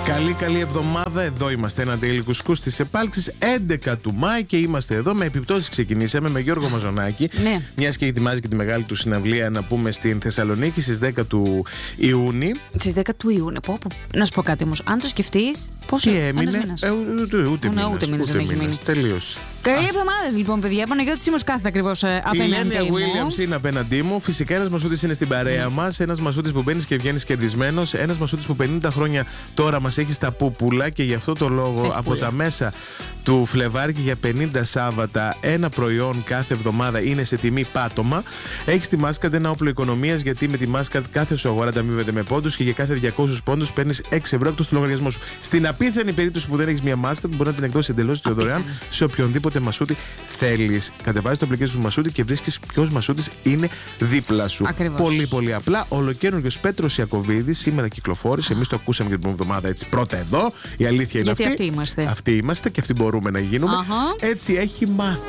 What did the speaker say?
Καλή εβδομάδα. Εδώ είμαστε. Ένα Daily Κουσκούς της επάλξης 11 του Μάη και είμαστε εδώ με επιπτώσεις. Ξεκινήσαμε με Γιώργο Μαζονάκη. Ναι. Μιας και ετοιμάζει και τη μεγάλη του συναυλία, να πούμε, στην Θεσσαλονίκη στις 10 του Ιούνιου. Στις 10 του Ιούνιου. Να σου πω κάτι όμως. Αν το σκεφτείς, πόσο Τι έμεινε? Ούτε μήνας δεν έχει μείνει. Τελείωσε. Καλή εβδομάδα λοιπόν, παιδιά. Παναγιώτης Σίμος κάθε ακριβώς απέναντι μου. Η Λένια Williams είναι απέναντί μου. Φυσικά ένας Μασούτης είναι στην παρέα μας. Ένας Μασούτης που μπαίνεις και βγαίνεις κερδισμένος. Ένας Μασούτης που 50 χρόνια τώρα μας έχει στα πούπουλα και γι' αυτό το λόγο από τα μέσα του Φλεβάρι και για 50 Σάββατα ένα προϊόν κάθε εβδομάδα είναι σε τιμή πάτωμα. Έχεις τη Mastercard ένα όπλο οικονομίας, γιατί με τη Mastercard κάθε σου αγορά ανταμείβεται με πόντους και για κάθε 200 πόντους παίρνεις 6 ευρώ εκτός του λογαριασμού σου. Στην απίθανη περίπτωση που δεν έχεις μια Mastercard, μπορεί να την εκδώσεις εντελώς δωρεάν σε οποιονδήποτε Μασούτη θέλεις. Κατεβάζεις το application του Μασούτη και βρίσκεις ποιος Μασούτης είναι δίπλα σου. Ακριβώς. Πολύ απλά. Ολοκαίριος Πέτρος Ιακωβίδης σήμερα κυκλοφόρησε. Εμείς το ακούσαμε για την εβδομάδα έτσι πρώτα εδώ. Η αλήθεια είναι γιατί αυτή. αυτοί είμαστε. Αυτοί είμαστε και αυτοί μπορούμε να γίνουμε. Έτσι έχει μάθει.